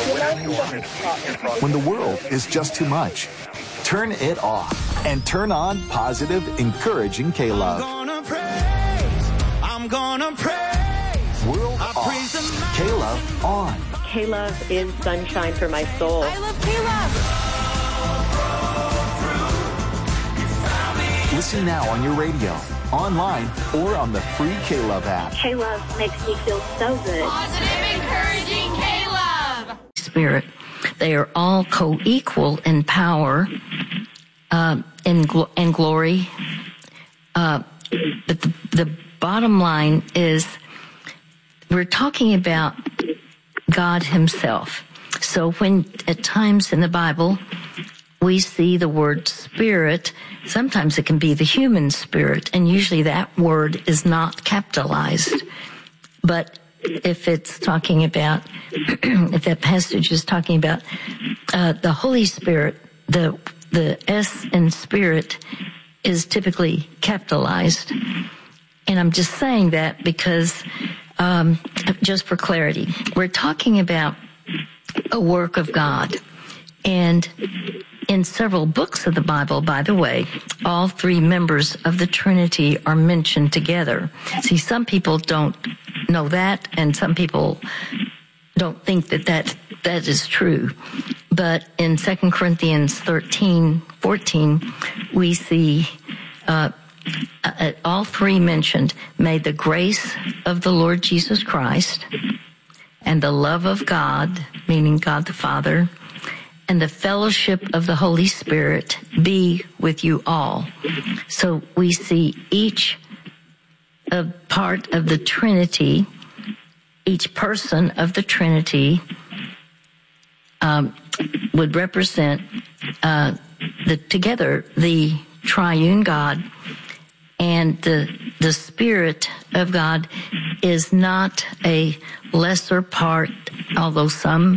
When the world is just too much, turn it off and turn on positive, encouraging K-Love. I'm gonna praise. World off. K-Love on. K-Love is sunshine for my soul. I love K-Love. Listen now on your radio, online, or on the free K-Love app. K-Love makes me feel so good. Positive, encouraging K-Love. Spirit. They are all co-equal in power and glory. But the bottom line is we're talking about God himself. So when at times in the Bible we see the word spirit, sometimes it can be the human spirit, and usually that word is not capitalized. But if it's talking about, if that passage is talking about the Holy Spirit, the S in spirit is typically capitalized. And I'm just saying that because, just for clarity, we're talking about a work of God. And in several books of the Bible, by the way, all three members of the Trinity are mentioned together. See, some people don't know that, and some people don't think that is true. But in 2 Corinthians 13:14, we see all three mentioned. May the grace of the Lord Jesus Christ and the love of God, meaning God the Father, and the fellowship of the Holy Spirit be with you all. So we see each part of the Trinity, each person of the Trinity would represent together the triune God, and the Spirit of God is not a lesser part, although some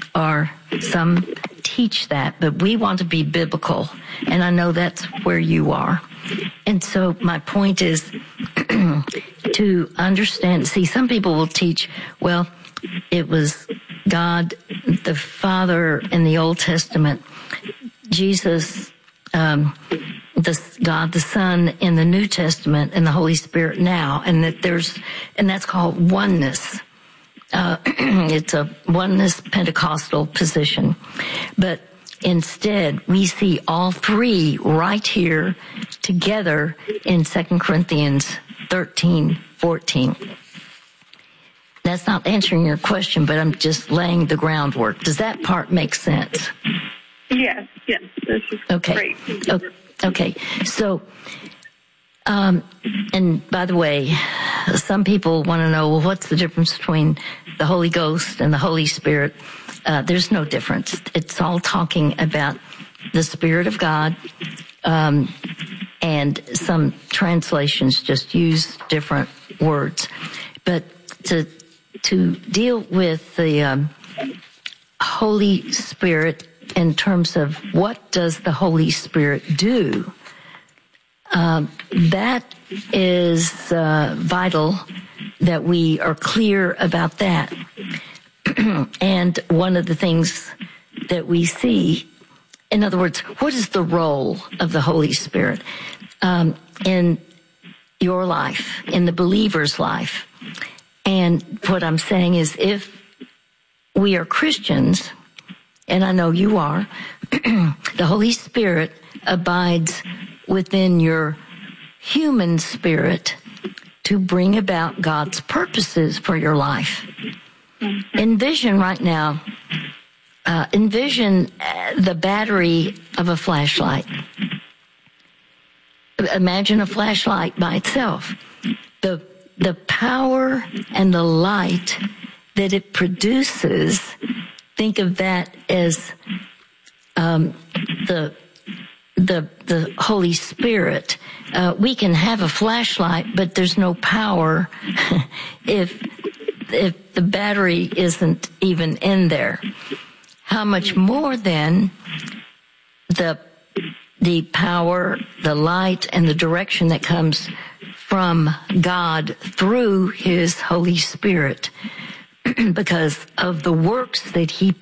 teach that, but we want to be biblical, and I know that's where you are. And so my point is to understand, see, some people will teach, well, it was God the Father in the Old Testament, Jesus, God the Son in the New Testament, and the Holy Spirit now, and that's called oneness. It's a oneness Pentecostal position. But instead, we see all three right here together in 2 Corinthians 13:14. That's not answering your question, but I'm just laying the groundwork. Does that part make sense? Yes, this is okay. Great. Okay, so, and by the way, some people want to know, well, what's the difference between the Holy Ghost and the Holy Spirit? There's no difference. It's all talking about the Spirit of God, and some translations just use different words. But to deal with the Holy Spirit in terms of what does the Holy Spirit do, that is vital that we are clear about that. And one of the things that we see, in other words, what is the role of the Holy Spirit in your life, in the believer's life? And what I'm saying is, if we are Christians, and I know you are, the Holy Spirit abides within your human spirit to bring about God's purposes for your life. Envision right now, the battery of a flashlight. Imagine a flashlight by itself. The power and the light that it produces, think of that as the Holy Spirit. We can have a flashlight, but there's no power if the battery isn't even in there. How much more then the power, the light, and the direction that comes from God through His Holy Spirit, because of the works that He